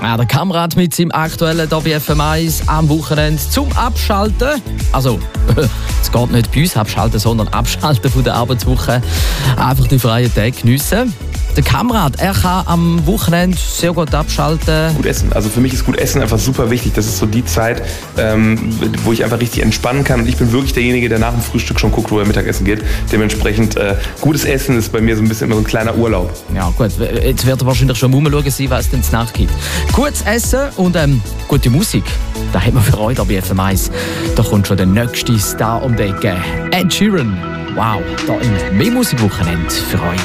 Ja, der Kamerad mit seinem aktuellen FM1 am Wochenende zum Abschalten. Also, es geht nicht bei uns abschalten, sondern abschalten von der Arbeitswoche. Einfach die freien Tage geniessen. Der Kamerad, er kann am Wochenende sehr gut abschalten. Gut essen. Also für mich ist gut essen einfach super wichtig. Das ist so die Zeit, wo ich einfach richtig entspannen kann. Und ich bin wirklich derjenige, der nach dem Frühstück schon guckt, wo er Mittagessen geht. Dementsprechend, gutes Essen ist bei mir so ein bisschen immer so ein kleiner Urlaub. Ja gut, jetzt wird er wahrscheinlich schon rumschauen sein, was es denn Nacht gibt. Gutes Essen und gute Musik, da haben wir für euch da bei FM1. Da kommt schon der nächste Star um die Ecke. Ed Sheeran. Wow, da im Mehr Musikwochenende für euch.